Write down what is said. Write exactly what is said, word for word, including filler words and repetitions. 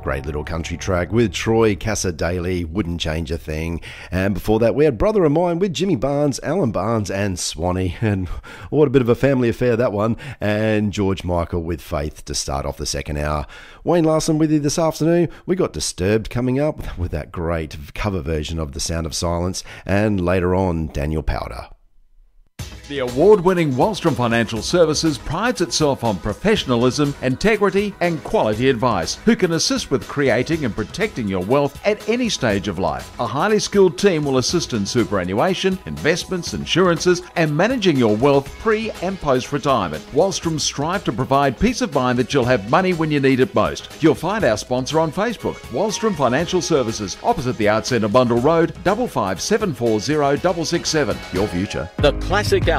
Great little country track with Troy Cassar-Daley, Wouldn't Change a Thing. And before that, we had Brother of Mine with Jimmy Barnes, Alan Barnes and Swanee. And what a bit of a family affair, that one. And George Michael with Faith to start off the second hour. Wayne Larson with you this afternoon. We got Disturbed coming up with that great cover version of The Sound of Silence. And later on, Daniel Powder. The award-winning Wallstrom Financial Services prides itself on professionalism, integrity and quality advice, who can assist with creating and protecting your wealth at any stage of life. A highly skilled team will assist in superannuation, investments, insurances and managing your wealth pre and post-retirement. Wallstrom strive to provide peace of mind that you'll have money when you need it most. You'll find our sponsor on Facebook, Wallstrom Financial Services, opposite the Art Centre, Bundle Road, five five seven four zero six six seven. Your future. The classic